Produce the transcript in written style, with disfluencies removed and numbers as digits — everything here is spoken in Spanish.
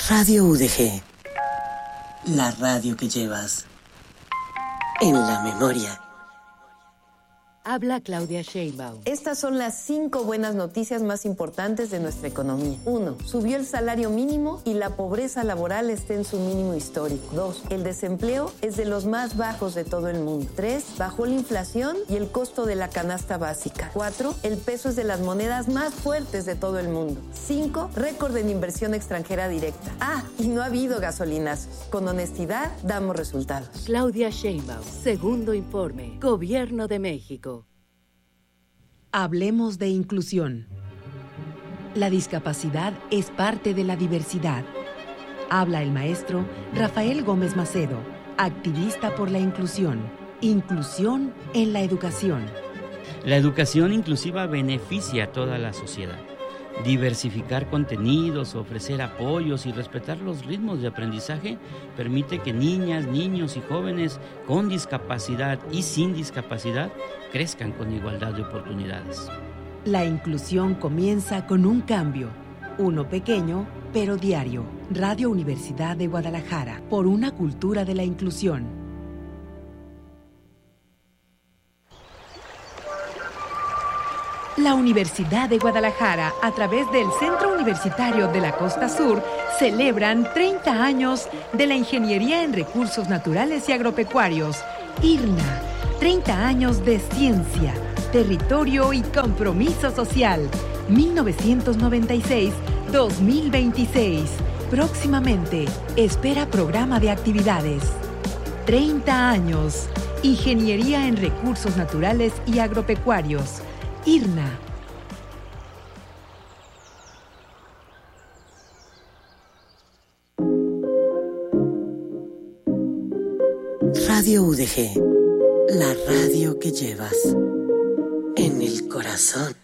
Radio UDG. La radio que llevas en la memoria. Habla Claudia Sheinbaum. Estas son las 5 buenas noticias más importantes de nuestra economía. 1. Subió el salario mínimo y la pobreza laboral está en su mínimo histórico. 2. El desempleo es de los más bajos de todo el mundo. 3. Bajó la inflación y el costo de la canasta básica. 4. El peso es de las monedas más fuertes de todo el mundo. 5. Récord en inversión extranjera directa. Y no ha habido gasolinazos. Con honestidad, damos resultados. Claudia Sheinbaum. Segundo informe. Gobierno de México. Hablemos de inclusión. La discapacidad es parte de la diversidad. Habla el maestro Rafael Gómez Macedo, activista por la inclusión. Inclusión en la educación. La educación inclusiva beneficia a toda la sociedad. Diversificar contenidos, ofrecer apoyos y respetar los ritmos de aprendizaje permite que niñas, niños y jóvenes con discapacidad y sin discapacidad crezcan con igualdad de oportunidades. La inclusión comienza con un cambio, uno pequeño pero diario. Radio Universidad de Guadalajara, por una cultura de la inclusión. La Universidad de Guadalajara, a través del Centro Universitario de la Costa Sur, celebran 30 años de la Ingeniería en Recursos Naturales y Agropecuarios, IRNA. 30 años de ciencia, territorio y compromiso social. 1996-2026. Próximamente, espera programa de actividades. 30 años. Ingeniería en Recursos Naturales y Agropecuarios. IRNA. Radio UDG. La radio que llevas en el corazón.